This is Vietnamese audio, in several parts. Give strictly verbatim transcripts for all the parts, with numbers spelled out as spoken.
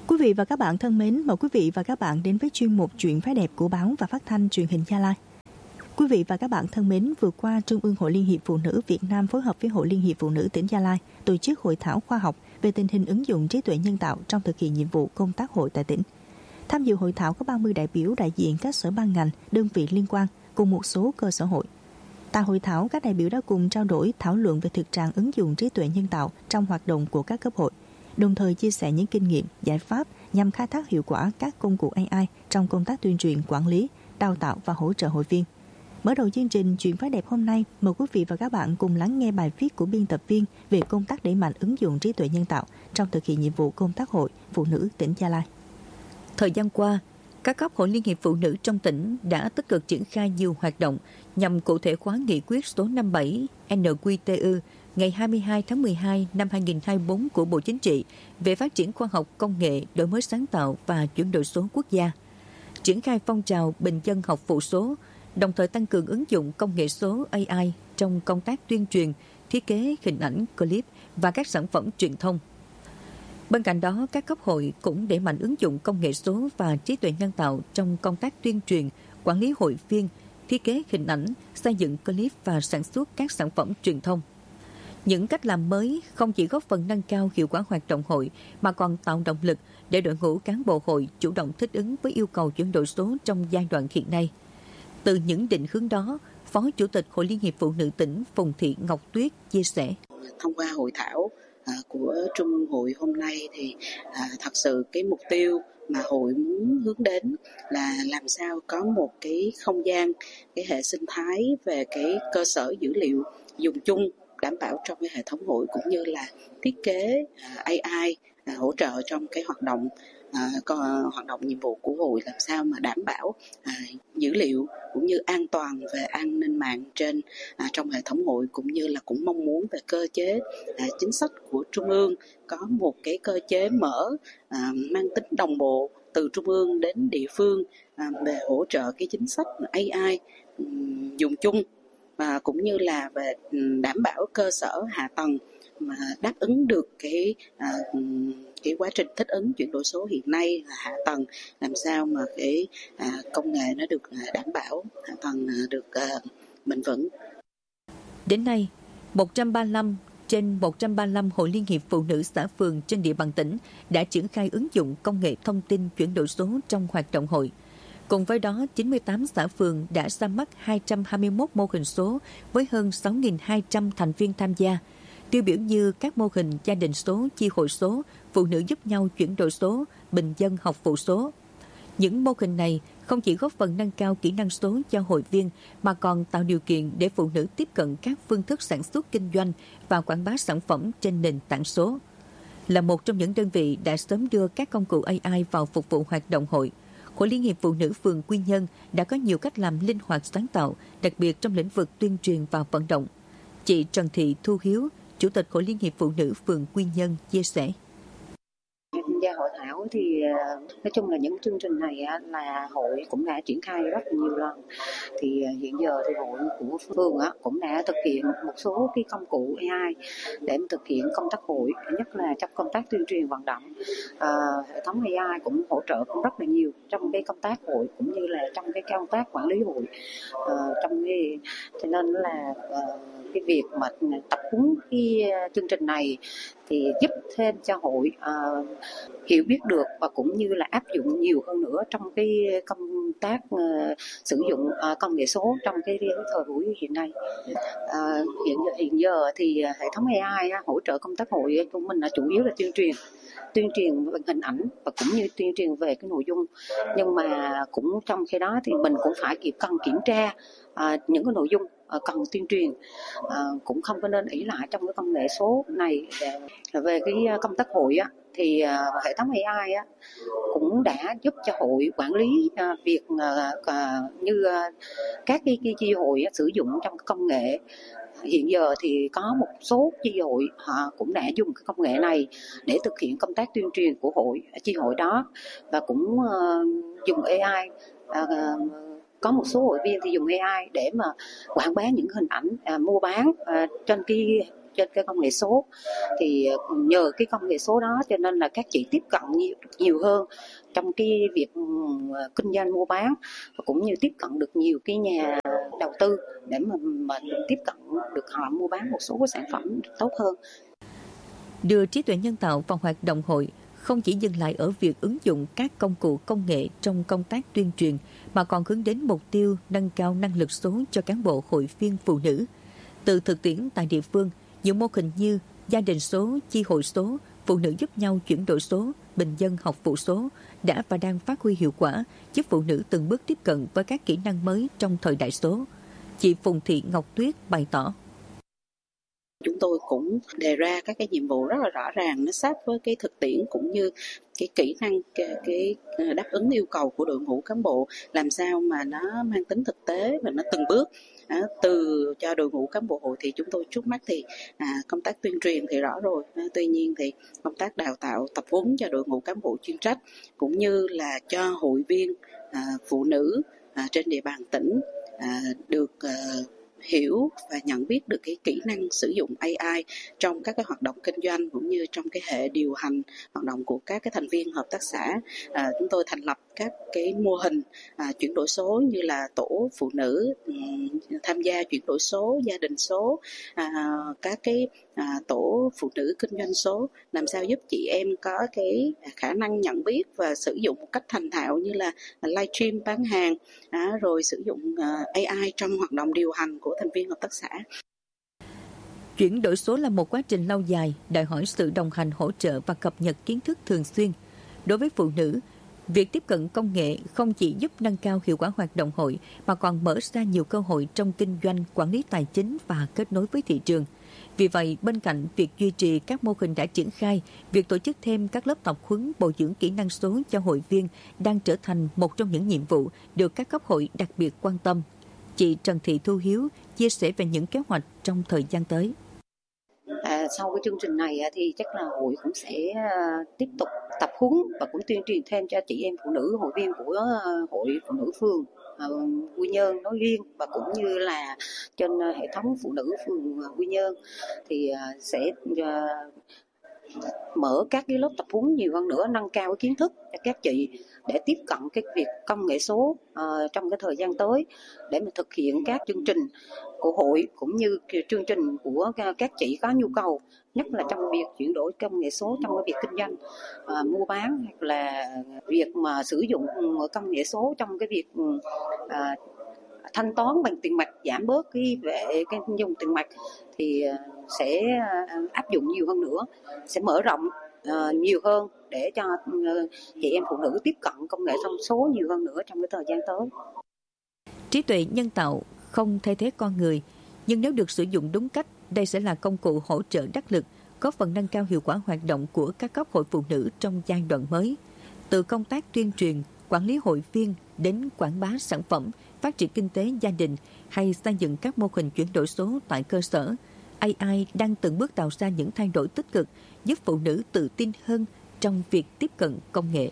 Quý vị và các bạn thân mến, mời quý vị và các bạn đến với chuyên mục Chuyện phái đẹp của báo và phát thanh truyền hình Gia Lai. Quý vị và các bạn thân mến, vừa qua Trung ương Hội Liên hiệp Phụ nữ Việt Nam phối hợp với Hội Liên hiệp Phụ nữ tỉnh Gia Lai tổ chức hội thảo khoa học về tình hình ứng dụng trí tuệ nhân tạo trong thực hiện nhiệm vụ công tác hội tại tỉnh. Tham dự hội thảo có ba mươi đại biểu đại diện các sở ban ngành, đơn vị liên quan cùng một số cơ sở hội. Tại hội thảo, các đại biểu đã cùng trao đổi thảo luận về thực trạng ứng dụng trí tuệ nhân tạo trong hoạt động của các cấp hội, đồng thời chia sẻ những kinh nghiệm, giải pháp nhằm khai thác hiệu quả các công cụ a i trong công tác tuyên truyền, quản lý, đào tạo và hỗ trợ hội viên. Mở đầu chương trình Chuyện phái đẹp hôm nay, mời quý vị và các bạn cùng lắng nghe bài viết của biên tập viên về công tác đẩy mạnh ứng dụng trí tuệ nhân tạo trong thực hiện nhiệm vụ công tác hội phụ nữ tỉnh Gia Lai. Thời gian qua, các cấp hội Liên hiệp Phụ nữ trong tỉnh đã tích cực triển khai nhiều hoạt động nhằm cụ thể hóa nghị quyết số năm mươi bảy N Q T U ngày hai mươi hai tháng mười hai năm hai nghìn không trăm hai mươi tư của Bộ Chính trị về phát triển khoa học công nghệ, đổi mới sáng tạo và chuyển đổi số quốc gia, triển khai phong trào bình dân học phụ số, đồng thời tăng cường ứng dụng công nghệ số A I trong công tác tuyên truyền, thiết kế hình ảnh, clip và các sản phẩm truyền thông. Bên cạnh đó, các cấp hội cũng đẩy mạnh ứng dụng công nghệ số và trí tuệ nhân tạo trong công tác tuyên truyền, quản lý hội viên, thiết kế hình ảnh, xây dựng clip và sản xuất các sản phẩm truyền thông. Những cách làm mới không chỉ góp phần nâng cao hiệu quả hoạt động hội mà còn tạo động lực để đội ngũ cán bộ hội chủ động thích ứng với yêu cầu chuyển đổi số trong giai đoạn hiện nay. Từ những định hướng đó, Phó Chủ tịch Hội Liên hiệp Phụ nữ tỉnh Phùng Thị Ngọc Tuyết chia sẻ. Thông qua hội thảo à, của Trung ương hội hôm nay thì à, thật sự cái mục tiêu mà hội muốn hướng đến là làm sao có một cái không gian, cái hệ sinh thái về cái cơ sở dữ liệu dùng chung đảm bảo trong cái hệ thống hội, cũng như là thiết kế A I hỗ trợ trong cái hoạt động à, hoạt động nhiệm vụ của hội, làm sao mà đảm bảo à, dữ liệu cũng như an toàn về an ninh mạng trên à, trong hệ thống hội, cũng như là cũng mong muốn về cơ chế à, chính sách của Trung ương có một cái cơ chế mở à, mang tính đồng bộ từ Trung ương đến địa phương à, về hỗ trợ cái chính sách A I um, dùng chung. Và cũng như là về đảm bảo cơ sở hạ tầng mà đáp ứng được cái à, cái quá trình thích ứng chuyển đổi số hiện nay, là hạ tầng làm sao mà cái à, công nghệ nó được đảm bảo, hạ tầng được à, bền vững. Đến nay, một trăm ba mươi lăm trên một trăm ba mươi lăm hội liên hiệp phụ nữ xã phường trên địa bàn tỉnh đã triển khai ứng dụng công nghệ thông tin chuyển đổi số trong hoạt động hội. Cùng với đó, chín mươi tám xã phường đã ra mắt hai trăm hai mươi mốt mô hình số với hơn sáu nghìn hai trăm thành viên tham gia. Tiêu biểu như các mô hình gia đình số, chi hội số, phụ nữ giúp nhau chuyển đổi số, bình dân học phụ số. Những mô hình này không chỉ góp phần nâng cao kỹ năng số cho hội viên mà còn tạo điều kiện để phụ nữ tiếp cận các phương thức sản xuất kinh doanh và quảng bá sản phẩm trên nền tảng số. Là một trong những đơn vị đã sớm đưa các công cụ A I vào phục vụ hoạt động hội, Hội Liên hiệp Phụ nữ phường Quy Nhơn đã có nhiều cách làm linh hoạt sáng tạo, đặc biệt trong lĩnh vực tuyên truyền và vận động. Chị Trần Thị Thu Hiếu, Chủ tịch Hội Liên hiệp Phụ nữ phường Quy Nhơn chia sẻ. Tham gia hội thảo thì nói chung là những chương trình này là hội cũng đã triển khai rất là nhiều lần. Thì hiện giờ thì hội của phường cũng đã thực hiện một số cái công cụ A I để thực hiện công tác hội, nhất là trong công tác tuyên truyền vận động. À, hệ thống A I cũng hỗ trợ cũng rất là nhiều trong cái công tác hội cũng như là trong cái công tác quản lý hội. À, trong cái cho nên là à, cái việc mà tập huấn cái chương trình này thì giúp thêm cho hội uh, hiểu biết được và cũng như là áp dụng nhiều hơn nữa trong cái công tác uh, sử dụng uh, công nghệ số trong cái, cái thời buổi hiện nay. Uh, hiện giờ hiện giờ thì hệ thống A I uh, hỗ trợ công tác hội của mình là chủ yếu là tuyên truyền tuyên truyền về hình ảnh và cũng như tuyên truyền về cái nội dung, nhưng mà cũng trong khi đó thì mình cũng phải kịp cần kiểm tra uh, những cái nội dung uh, cần tuyên truyền, uh, cũng không có nên ỷ lại trong cái công nghệ số này. Về cái công tác hội á, thì uh, hệ thống A I á, cũng đã giúp cho hội quản lý uh, việc uh, uh, như uh, các cái, cái chi hội uh, sử dụng trong công nghệ. Hiện giờ thì có một số chi hội họ cũng đã dùng cái công nghệ này để thực hiện công tác tuyên truyền của hội chi hội đó, và cũng uh, dùng A I, uh, có một số hội viên thì dùng A I để mà quảng bá những hình ảnh uh, mua bán uh, trên cái trên cái công nghệ số. Thì nhờ cái công nghệ số đó cho nên là các chị tiếp cận nhiều, nhiều hơn trong cái việc kinh doanh mua bán, và cũng như tiếp cận được nhiều cái nhà đầu tư để mà, mà tiếp cận được họ mua bán một số cái sản phẩm tốt hơn. Đưa trí tuệ nhân tạo vào hoạt động hội không chỉ dừng lại ở việc ứng dụng các công cụ công nghệ trong công tác tuyên truyền, mà còn hướng đến mục tiêu nâng cao năng lực số cho cán bộ hội viên phụ nữ. Từ thực tiễn tại địa phương, nhiều mô hình như gia đình số, chi hội số, phụ nữ giúp nhau chuyển đổi số, bình dân học phụ số đã và đang phát huy hiệu quả, giúp phụ nữ từng bước tiếp cận với các kỹ năng mới trong thời đại số. Chị Phùng Thị Ngọc Tuyết bày tỏ. Chúng tôi cũng đề ra các cái nhiệm vụ rất là rõ ràng, nó sát với cái thực tiễn cũng như cái kỹ năng, cái, cái đáp ứng yêu cầu của đội ngũ cán bộ, làm sao mà nó mang tính thực tế và nó từng bước. À, từ cho đội ngũ cán bộ hội thì chúng tôi trước mắt thì à, công tác tuyên truyền thì rõ rồi, à, tuy nhiên thì công tác đào tạo tập huấn cho đội ngũ cán bộ chuyên trách cũng như là cho hội viên à, phụ nữ à, trên địa bàn tỉnh à, được à, hiểu và nhận biết được cái kỹ năng sử dụng a i trong các cái hoạt động kinh doanh cũng như trong cái hệ điều hành hoạt động của các cái thành viên hợp tác xã. À, chúng tôi thành lập các cái mô hình à, chuyển đổi số như là tổ phụ nữ um, tham gia chuyển đổi số, gia đình số, à, các cái à, tổ phụ nữ kinh doanh số, làm sao giúp chị em có cái khả năng nhận biết và sử dụng một cách thành thạo như là livestream bán hàng, à, rồi sử dụng à, a i trong hoạt động điều hành của thành viên hợp tác xã. Chuyển đổi số là một quá trình lâu dài, đòi hỏi sự đồng hành, hỗ trợ và cập nhật kiến thức thường xuyên. Đối với phụ nữ, việc tiếp cận công nghệ không chỉ giúp nâng cao hiệu quả hoạt động hội, mà còn mở ra nhiều cơ hội trong kinh doanh, quản lý tài chính và kết nối với thị trường. Vì vậy, bên cạnh việc duy trì các mô hình đã triển khai, việc tổ chức thêm các lớp tập huấn bồi dưỡng kỹ năng số cho hội viên đang trở thành một trong những nhiệm vụ được các cấp hội đặc biệt quan tâm. Chị Trần Thị Thu Hiếu chia sẻ về những kế hoạch trong thời gian tới. À, sau cái chương trình này thì chắc là hội cũng sẽ tiếp tục tập huấn và cũng tuyên truyền thêm cho chị em phụ nữ hội viên của hội phụ nữ phường Quy Nhơn nói riêng và cũng như là trên hệ thống phụ nữ phường Quy Nhơn thì sẽ mở các cái lớp tập huấn nhiều hơn nữa, nâng cao cái kiến thức cho các chị để tiếp cận cái việc công nghệ số uh, trong cái thời gian tới để mà thực hiện các chương trình của hội cũng như chương trình của các chị có nhu cầu, nhất là trong việc chuyển đổi công nghệ số trong cái việc kinh doanh, uh, mua bán hoặc là việc mà sử dụng công nghệ số trong cái việc uh, thanh toán bằng tiền mặt, giảm bớt cái về cái dùng tiền mặt thì sẽ áp dụng nhiều hơn nữa, sẽ mở rộng uh, nhiều hơn để cho uh, chị em phụ nữ tiếp cận công nghệ thông số nhiều hơn nữa trong cái thời gian tới. Trí tuệ nhân tạo không thay thế con người, nhưng nếu được sử dụng đúng cách, đây sẽ là công cụ hỗ trợ đắc lực, góp phần nâng cao hiệu quả hoạt động của các cấp hội phụ nữ trong giai đoạn mới. Từ công tác tuyên truyền, quản lý hội viên đến quảng bá sản phẩm, phát triển kinh tế gia đình hay xây dựng các mô hình chuyển đổi số tại cơ sở, a i đang từng bước tạo ra những thay đổi tích cực, giúp phụ nữ tự tin hơn trong việc tiếp cận công nghệ.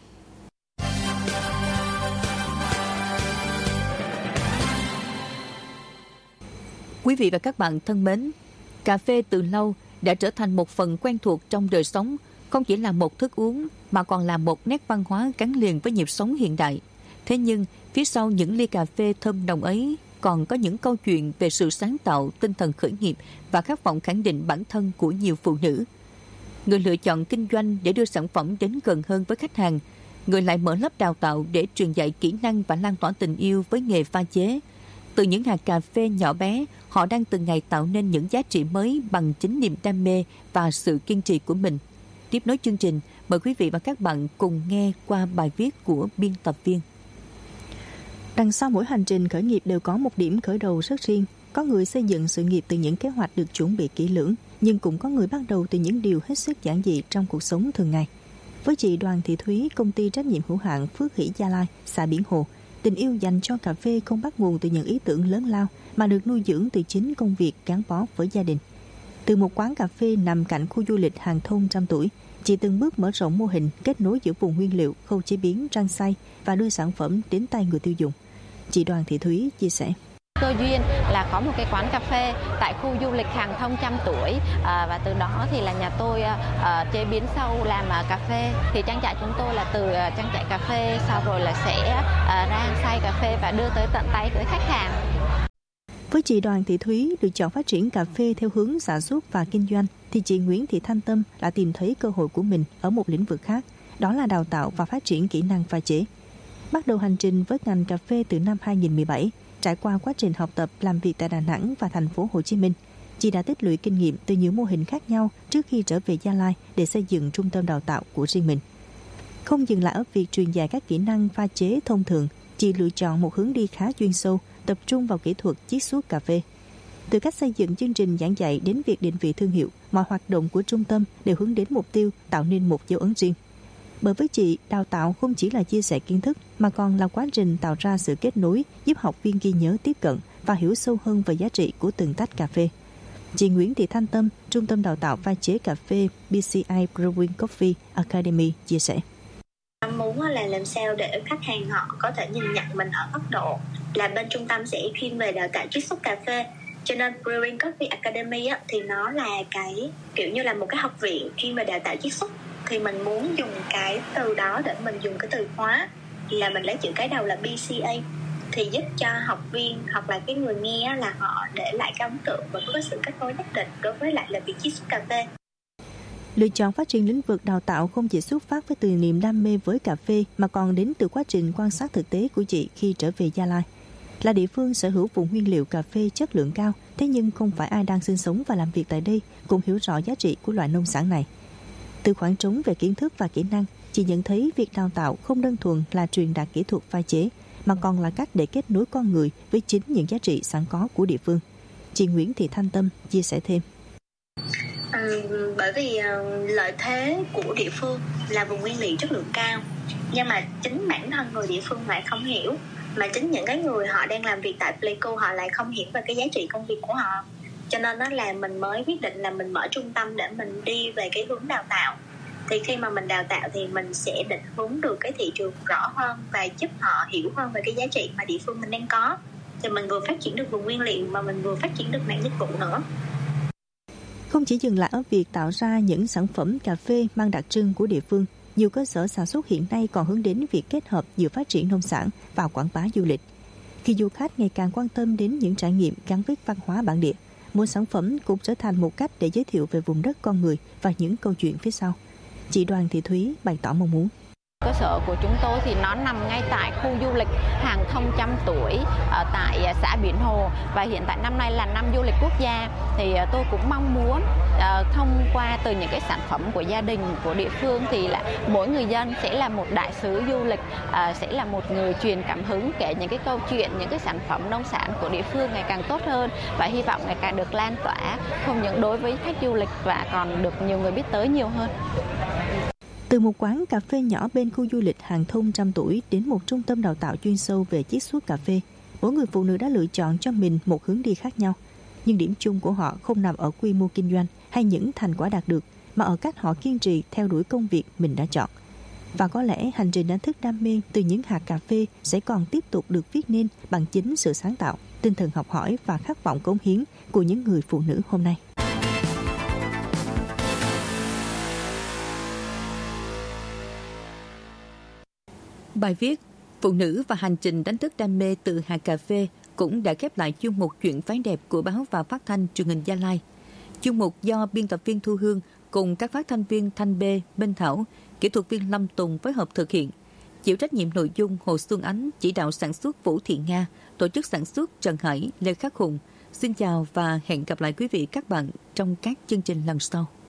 Quý vị và các bạn thân mến, cà phê từ lâu đã trở thành một phần quen thuộc trong đời sống, không chỉ là một thức uống mà còn là một nét văn hóa gắn liền với nhịp sống hiện đại. Thế nhưng, phía sau những ly cà phê thơm nồng ấy còn có những câu chuyện về sự sáng tạo, tinh thần khởi nghiệp và khát vọng khẳng định bản thân của nhiều phụ nữ. Người lựa chọn kinh doanh để đưa sản phẩm đến gần hơn với khách hàng, người lại mở lớp đào tạo để truyền dạy kỹ năng và lan tỏa tình yêu với nghề pha chế. Từ những hạt cà phê nhỏ bé, họ đang từng ngày tạo nên những giá trị mới bằng chính niềm đam mê và sự kiên trì của mình. Tiếp nối chương trình, mời quý vị và các bạn cùng nghe qua bài viết của biên tập viên. Đằng sau mỗi hành trình khởi nghiệp đều có một điểm khởi đầu rất riêng. Có người xây dựng sự nghiệp từ những kế hoạch được chuẩn bị kỹ lưỡng, nhưng cũng có người bắt đầu từ những điều hết sức giản dị trong cuộc sống thường ngày. Với chị Đoàn Thị Thúy, công ty trách nhiệm hữu hạn Phước Hỷ Gia Lai, xã Biển Hồ, tình yêu dành cho cà phê không bắt nguồn từ những ý tưởng lớn lao mà được nuôi dưỡng từ chính công việc gắn bó với gia đình. Từ một quán cà phê nằm cạnh khu du lịch hàng thôn trăm tuổi, chị từng bước mở rộng mô hình kết nối giữa vùng nguyên liệu, khâu chế biến, rang xay và đưa sản phẩm đến tay người tiêu dùng. Chị Đoàn Thị Thúy chia sẻ. Cơ duyên là có một cái quán cà phê tại khu du lịch Hàng Thông trăm tuổi, à, và từ đó thì là nhà tôi à, chế biến sâu làm à, cà phê. Thì trang trại chúng tôi là từ à, trang trại cà phê sau rồi là sẽ à, rang xay cà phê và đưa tới tận tay tới khách hàng. Với chị Đoàn Thị Thúy lựa chọn phát triển cà phê theo hướng sản xuất và kinh doanh, thì chị Nguyễn Thị Thanh Tâm đã tìm thấy cơ hội của mình ở một lĩnh vực khác, đó là đào tạo và phát triển kỹ năng pha chế. Bắt đầu hành trình với ngành cà phê từ năm hai không một bảy, trải qua quá trình học tập làm việc tại Đà Nẵng và thành phố Hồ Chí Minh, chị đã tích lũy kinh nghiệm từ nhiều mô hình khác nhau trước khi trở về Gia Lai để xây dựng trung tâm đào tạo của riêng mình. Không dừng lại ở việc truyền dạy các kỹ năng pha chế thông thường, chị lựa chọn một hướng đi khá chuyên sâu, tập trung vào kỹ thuật chiết xuất cà phê. Từ cách xây dựng chương trình giảng dạy đến việc định vị thương hiệu, mọi hoạt động của trung tâm đều hướng đến mục tiêu tạo nên một dấu ấn riêng. Bởi với chị, đào tạo không chỉ là chia sẻ kiến thức mà còn là quá trình tạo ra sự kết nối, giúp học viên ghi nhớ, tiếp cận và hiểu sâu hơn về giá trị của từng tách cà phê. Chị Nguyễn Thị Thanh Tâm, Trung tâm đào tạo pha chế cà phê bê xê i Brewing Coffee Academy chia sẻ. Em muốn là làm sao để khách hàng họ có thể nhìn nhận mình ở góc độ là bên trung tâm sẽ chuyên về đào tạo chiết xuất cà phê. Cho nên Brewing Coffee Academy á, thì nó là cái kiểu như là một cái học viện chuyên về đào tạo chiết xuất. Thì mình muốn dùng cái từ đó để mình dùng cái từ khóa là mình lấy chữ cái đầu là bê xê a, thì giúp cho học viên hoặc là cái người nghe là họ để lại cái ấn tượng và có sự kết nối nhất định đối với lại là việc chiết xuất cà phê. Lựa chọn phát triển lĩnh vực đào tạo không chỉ xuất phát với từ niềm đam mê với cà phê mà còn đến từ quá trình quan sát thực tế của chị khi trở về Gia Lai. Là địa phương sở hữu vùng nguyên liệu cà phê chất lượng cao, thế nhưng không phải ai đang sinh sống và làm việc tại đây cũng hiểu rõ giá trị của loại nông sản này. Từ khoảng trống về kiến thức và kỹ năng, chị nhận thấy việc đào tạo không đơn thuần là truyền đạt kỹ thuật pha chế, mà còn là cách để kết nối con người với chính những giá trị sẵn có của địa phương. Chị Nguyễn Thị Thanh Tâm chia sẻ thêm. Ừ, bởi vì uh, lợi thế của địa phương là vùng nguyên liệu chất lượng cao, nhưng mà chính bản thân người địa phương lại không hiểu, mà chính những cái người họ đang làm việc tại Pleiku họ lại không hiểu về cái giá trị công việc của họ. Cho nên đó là mình mới quyết định là mình mở trung tâm để mình đi về cái hướng đào tạo. Thì khi mà mình đào tạo thì mình sẽ định hướng được cái thị trường rõ hơn và giúp họ hiểu hơn về cái giá trị mà địa phương mình đang có. Thì mình vừa phát triển được vùng nguyên liệu mà mình vừa phát triển được mảng dịch vụ nữa. Không chỉ dừng lại ở việc tạo ra những sản phẩm cà phê mang đặc trưng của địa phương, nhiều cơ sở sản xuất hiện nay còn hướng đến việc kết hợp giữa phát triển nông sản và quảng bá du lịch. Khi du khách ngày càng quan tâm đến những trải nghiệm gắn với văn hóa bản địa, mỗi sản phẩm cũng trở thành một cách để giới thiệu về vùng đất con người và những câu chuyện phía sau. Chị Đoàn Thị Thúy bày tỏ mong muốn. Cơ sở của chúng tôi thì nó nằm ngay tại khu du lịch Hàng Thông trăm tuổi ở tại xã Biển Hồ, và hiện tại năm nay là năm du lịch quốc gia, thì tôi cũng mong muốn uh, thông qua từ những cái sản phẩm của gia đình của địa phương thì là mỗi người dân sẽ là một đại sứ du lịch, uh, sẽ là một người truyền cảm hứng kể những cái câu chuyện, những cái sản phẩm nông sản của địa phương ngày càng tốt hơn, và hy vọng ngày càng được lan tỏa không những đối với khách du lịch và còn được nhiều người biết tới nhiều hơn. Từ một quán cà phê nhỏ bên khu du lịch Hàng Thông trăm tuổi đến một trung tâm đào tạo chuyên sâu về chiết xuất cà phê, mỗi người phụ nữ đã lựa chọn cho mình một hướng đi khác nhau. Nhưng điểm chung của họ không nằm ở quy mô kinh doanh hay những thành quả đạt được, mà ở cách họ kiên trì theo đuổi công việc mình đã chọn. Và có lẽ hành trình đánh thức đam mê từ những hạt cà phê sẽ còn tiếp tục được viết nên bằng chính sự sáng tạo, tinh thần học hỏi và khát vọng cống hiến của những người phụ nữ hôm nay. Bài viết Phụ nữ và hành trình đánh thức đam mê từ hạt cà phê cũng đã khép lại chuyên mục Chuyện phái đẹp của báo và phát thanh truyền hình Gia Lai. Chuyên mục do biên tập viên Thu Hương cùng các phát thanh viên Thanh Bê, Bên Thảo, kỹ thuật viên Lâm Tùng phối hợp thực hiện. Chịu trách nhiệm nội dung Hồ Xuân Ánh, chỉ đạo sản xuất Vũ Thị Nga, tổ chức sản xuất Trần Hải, Lê Khắc Hùng. Xin chào và hẹn gặp lại quý vị các bạn trong các chương trình lần sau.